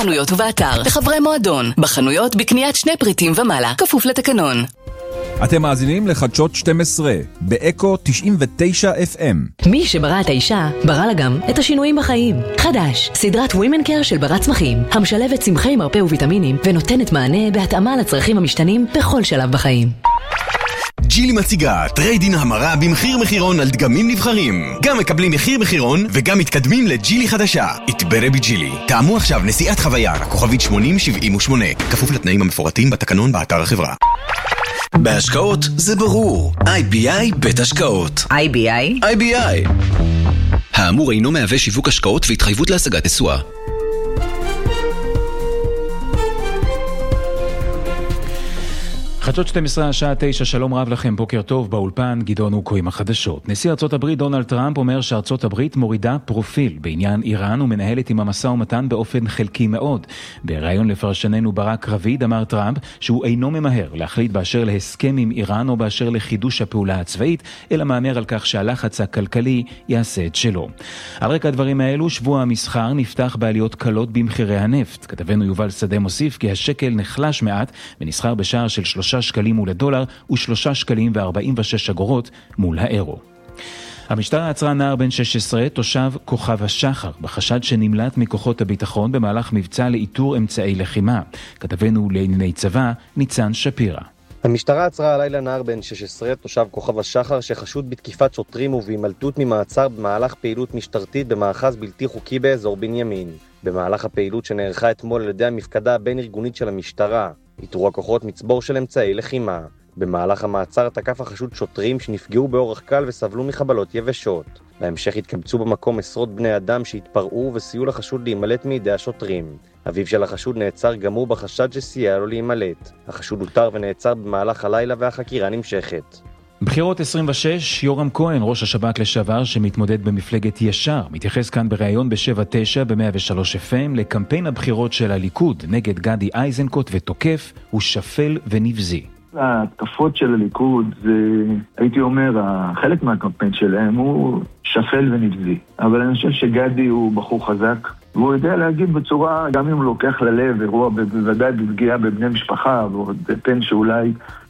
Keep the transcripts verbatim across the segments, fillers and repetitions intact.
בחנויות ובאתר. לחברי מועדון, בחנויות בקניית שני פריטים ומעלה, כפוף לתקנון. אתם מאזינים לחדשות שתים עשרה, באקו תשעים ותשע אף אם. מי שברא את האישה, ברא לה גם את השינויים בחיים. חדש, סדרת Women Care של ברת צמחים, המשלבת צמחי מרפא וויטמינים, ונותנת מענה בהתאמה לצרכים המשתנים בכל שלב בחיים. ג'ילי מציגה טריידין המרה במחיר מחירון על דגמים נבחרים. גם מקבלים מחיר מחירון וגם מתקדמים לג'ילי חדשה. התברא בג'ילי. טעמו עכשיו נסיעת חוויה, כוכבית שמונים שבעים ושמונה, כפוף לתנאים המפורטים בתקנון באתר החברה. בהשקעות זה ברור. איי בי איי בית השקעות. איי בי איי? איי בי איי. האמור אינו מהווה שיווק השקעות והתחייבות להשגת תשואה. חדשות שתים עשרה, השעה תשע, שלום רב לכם, בוקר טוב, באולפן גדעון אוקו עם החדשות. נשיא ארצות הברית דונלד טראמפ אומר שארצות הברית מורידה פרופיל בעניין איראן ומנהלת עם המשא ומתן באופן חלקי מאוד. בראיון לפרשננו ברק רביד אמר טראמפ שהוא אינו ממהר להחליט באשר להסכם עם איראן או באשר לחידוש הפעולה הצבאית, אלא מאמר על כך שהלחץ הכלכלי יעשה את שלו. על רקע הדברים האלו, שבוע המסחר נפתח בעליות קלות במחירי הנפט. כתבנו יובל שדה מוסיף כי השקל נחלש מעט ונסחר בשער של שלושה שקלים מול הדולר ושלושה שקלים וארבעים ושש אגורות מול האירו. המשטרה עצרה נער בן שש עשרה, תושב כוכב השחר, בחשד שנמלט מכוחות הביטחון במהלך מבצע לאיתור אמצעי לחימה. כתבנו לענייני צבא, ניצן שפירה. המשטרה עצרה הלילה נער בן שש עשרה, תושב כוכב השחר, שחשוד בתקיפת שוטרים ובהימלטות ממעצר במהלך פעילות משטרתית במאחז בלתי חוקי באזור בנימין. במהלך הפעילות שנערכה אתמול על ידי המפקדה הבין-ארגונית של המשטרה, איתרו הכוחות מצבור של אמצעי לחימה. במהלך המעצר תקף החשוד שוטרים שנפגעו באורח קל וסבלו מחבלות יבשות. בהמשך התקבצו במקום עשרות בני אדם שהתפרעו וסייעו לחשוד להימלט מידי השוטרים. אביו של החשוד נעצר גם הוא בחשד שסייע לו להימלט. החשוד הותר ונעצר במהלך הלילה והחקירה נמשכת. בחירות עשרים ושש, יורם כהן, ראש השב"כ לשעבר שמתמודד במפלגת ישר, מתייחס כאן בראיון ב-שבע תשע ב-מאה ושלוש אף אם לקמפיין הבחירות של הליכוד נגד גדי איזנקוט ותוקף, הוא שפל ונבזי. ההתקפות של הליכוד זה, הייתי אומר, חלק מהקמפיין שלהם הוא שפל ונבזי. אבל אני חושב שגדי הוא בחור חזק, והוא יודע להגיד בצורה, גם אם הוא לוקח ללב אירוע בוודאי בפגיעה בבני משפחה, ופן שאולי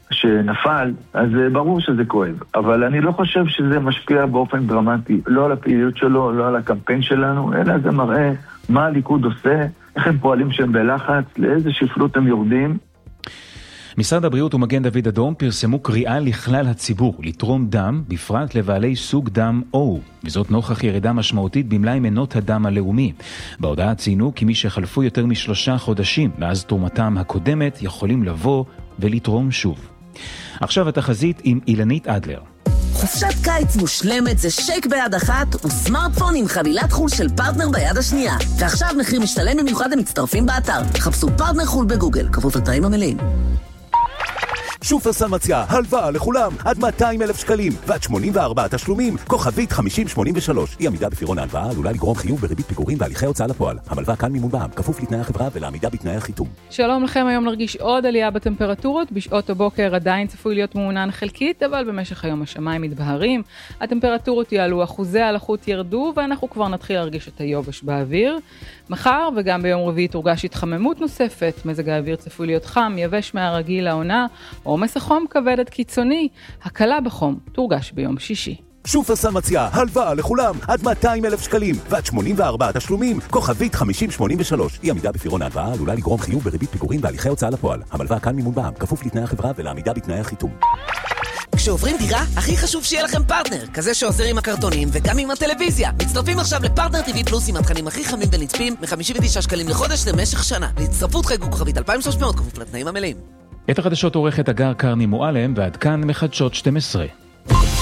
שנפל, אז ברור שזה כואב. אבל אני לא חושב שזה משפיע באופן דרמטי, לא על הפעילות שלו, לא על הקמפיין שלנו, אלא זה מראה מה הליכוד עושה, איך הם פועלים שהם בלחץ, לאיזה שפלות הם יורדים. משרד הבריאות ומגן דוד אדום פרסמו קריאה לכלל הציבור לתרום דם, בפרט לבעלי סוג דם O, וזאת נוכח ירידה משמעותית במלאי מנות הדם הלאומי. בהודעה ציינו כי מי שחלפו יותר משלושה חודשים מאז תרומתם הקודמת יכולים לבוא ולתרום שוב. עכשיו התחזית עם אילנית אדלר. חופשת קיץ מושלמת זה שייק ביד אחת וסמארטפון עם חבילת חול של פרטנר ביד השנייה. ועכשיו מחיר משתלם במיוחד למצטרפים באתר. חפשו פרטנר חול בגוגל, כפוף לתנאים המלאים. שופרסל מציעה הלוואה לכולם עד מאתיים אלף שקלים ועד שמונים וארבעה תשלומים, כוכבית חמישים שמונים ושלוש. אי עמידה בפירעון ההלוואה עלולה לגרום חיוב בריבית פיגורים והליכי הוצאה לפועל. המלווה כאן מימון בע"מ, כפוף לתנאי החברה ולעמידה בתנאי החיתום. שלום לכם, היום נרגיש עוד עלייה בטמפרטורות. בשעות הבוקר עדיין צפוי להיות מעונן חלקית, אבל במשך היום השמיים מתבהרים. הטמפרטורות יעלו, אחוזי הלחות ירדו, ואנחנו כבר נתחיל להרגיש את היובש באוויר. מחר וגם ביום רביעי תורגש התחממות נוספת. מזג האוויר צפוי להיות חם, יבש מהרגיל לעונה, עומס החום כבד עד קיצוני. הקלה בחום תורגש ביום שישי. שופרסל מציעה הלוואה לכולם עד מאתיים אלף שקלים ועד שמונים וארבעה תשלומים, כוכבית חמישים שמונים ושלוש. אי עמידה בפירעון ההלוואה עלולה לגרום חיוב בריבית פיגורים והליכי הוצאה לפועל. המלווה כאן מימון בע"מ, כפוף לתנאי החברה ולעמידה בתנאי החיתום. כשעוברים דירה, הכי חשוב שיהיה לכם פרטנר, כזה שעוזר עם הקרטונים וגם עם הטלוויזיה. מצטרפים עכשיו לפרטנר טיווי פלוס עם התכנים הכי חמים ונצפים מ-חמישים ותשעה שקלים לחודש למשך שנה. להצטרפות חייגו כוכבית אלפיים ושלוש מאות, כפוף לתנאים המלאים. את החדשות עורכת אגר קרני מועלם, ועד כאן מחדשות שתים עשרה.